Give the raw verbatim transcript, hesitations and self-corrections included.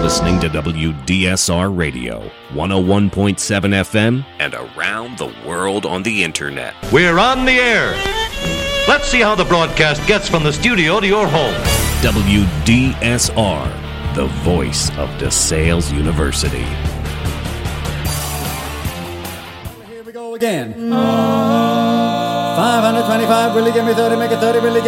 listening to W D S R Radio, one oh one point seven F M, and around the world on the internet. We're on the air. Let's see how the broadcast gets from the studio to your home. W D S R, the voice of DeSales University. Here we go again. five hundred twenty-five, really give me thirty, make it thirty, really give